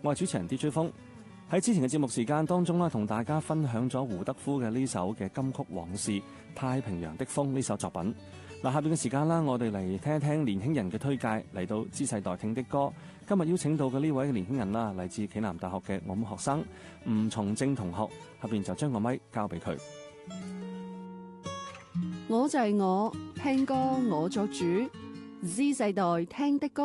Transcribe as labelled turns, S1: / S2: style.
S1: 我係主持人 DJ 風。喺之前嘅節目時間當中咧，同大家分享咗胡德夫嘅呢首嘅金曲《往事太平洋的風》呢首作品。嗱，下邊嘅時間啦，我哋嚟聽一聽年輕人嘅推介，嚟到知世代聽的歌。今日邀請到嘅呢位年輕人啦，嚟自暨南大學嘅我們學生吳松正同學，下邊就將個咪交俾佢。
S2: 我就係我，聽歌我作主，知世代聽的歌。